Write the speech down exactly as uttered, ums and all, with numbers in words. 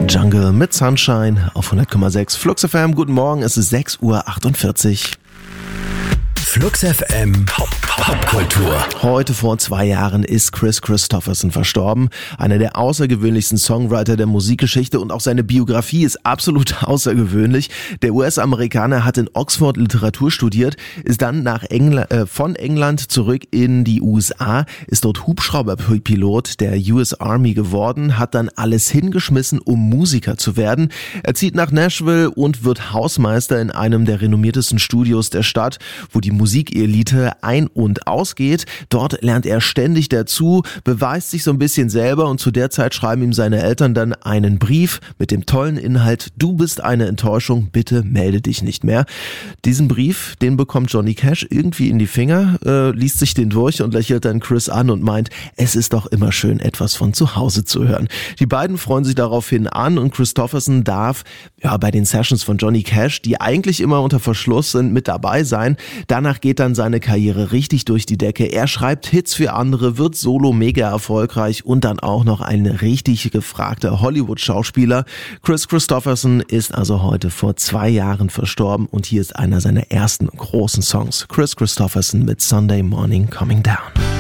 Jungle mit Sunshine auf hundert Komma sechs Flux F M. Guten Morgen, es ist sechs Uhr achtundvierzig. Flux F M Popkultur. Heute vor zwei Jahren ist Kris Kristofferson verstorben. Einer der außergewöhnlichsten Songwriter der Musikgeschichte und auch seine Biografie ist absolut außergewöhnlich. Der U S-Amerikaner hat in Oxford Literatur studiert, ist dann nach Engl- äh, von England zurück in die U S A, ist dort Hubschrauberpilot der U S Army geworden, hat dann alles hingeschmissen, um Musiker zu werden. Er zieht nach Nashville und wird Hausmeister in einem der renommiertesten Studios der Stadt, wo die Musikelite ein- und ausgeht. Dort lernt er ständig dazu, beweist sich so ein bisschen selber und zu der Zeit schreiben ihm seine Eltern dann einen Brief mit dem tollen Inhalt: Du bist eine Enttäuschung, bitte melde dich nicht mehr. Diesen Brief, den bekommt Johnny Cash irgendwie in die Finger, äh, liest sich den durch und lächelt dann Kris an und meint, es ist doch immer schön, etwas von zu Hause zu hören. Die beiden freuen sich daraufhin an und Kristofferson darf ja bei den Sessions von Johnny Cash, die eigentlich immer unter Verschluss sind, mit dabei sein. Danach geht dann seine Karriere richtig durch die Decke. Er schreibt Hits für andere, wird solo mega erfolgreich und dann auch noch ein richtig gefragter Hollywood-Schauspieler. Kris Kristofferson ist also heute vor zwei Jahren verstorben und hier ist einer seiner ersten großen Songs. Kris Kristofferson mit Sunday Morning Coming Down.